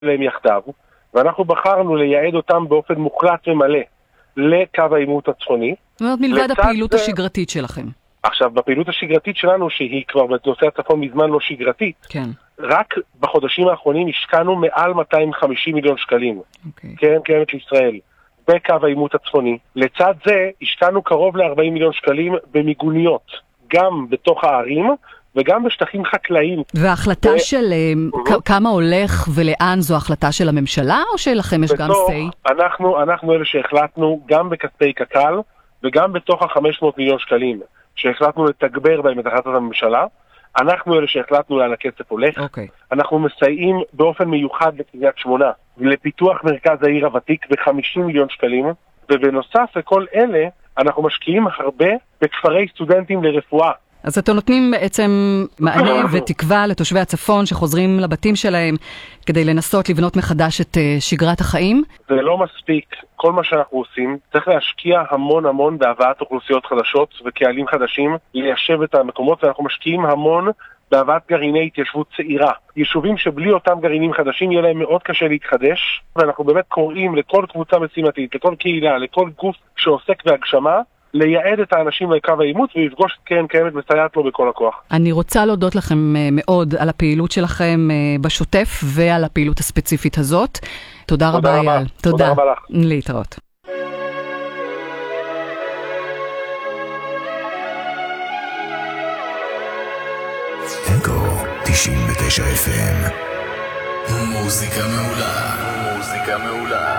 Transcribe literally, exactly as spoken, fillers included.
להם יחדיו, ואנחנו בחרנו לייעד אותם באופן מוחלט ומלא לקו העימות הצפוני. זאת אומרת, מלבד הפעילות השגרתית שלכם. עכשיו, בפעילות השגרתית שלנו, שהיא כבר בנושא הצפון מזמן לא שגרתית, כן. רק בחודשים האחרונים השקענו מעל מאתיים וחמישים מיליון שקלים. אוקיי. קרן קיימת לישראל, בקו העימות הצפוני. לצד זה, השקענו קרוב ל-ארבעים מיליון שקלים במיגוניות, גם בתוך הערים, וגם בשטחים חקלאיים. וההחלטה ו... של uh, כמה הולך ולאן זו החלטה של הממשלה, או שלכם יש גם סי? אנחנו, אנחנו אלה שהחלטנו גם בכספי קק"ל, וגם בתוך ה-חמש מאות מיליון שקלים, שהחלטנו לתגבר בהם את החלטת הממשלה, אנחנו אלה שהחלטנו לאן הכסף הולך. Okay. אנחנו מסייעים באופן מיוחד לקריית שמונה, לפיתוח מרכז העיר הוותיק ב-חמישים מיליון שקלים, ובנוסף לכל אלה, אנחנו משקיעים הרבה בכפרי סטודנטים לרפואה. אז אתם נותנים בעצם מענה ותקווה לתושבי הצפון שחוזרים לבתים שלהם כדי לנסות לבנות מחדש את שגרת החיים? זה לא מספיק. כל מה שאנחנו עושים צריך להשקיע המון המון בהבאת אוכלוסיות חדשות וקהלים חדשים, ליישב את המקומות, ואנחנו משקיעים המון בהבאת גרעיני התיישבות צעירה. יישובים שבלי אותם גרעינים חדשים יהיה להם מאוד קשה להתחדש, ואנחנו באמת קוראים לכל קבוצה משימתית, לכל קהילה, לכל גוף שעוסק בהגשמה, לייעד את האנשים לקו העימות ולפגוש את קרן קיימת מסייעת לו בכל הכוח. אני רוצה להודות לכם מאוד על הפעילות שלכם בשוטף ועל הפעילות הספציפית הזאת. תודה רבה, אייל. תודה רבה לך. להתראות. אקו תשעים ותשע אף אם. מוזיקה מעולה. מוזיקה מעולה.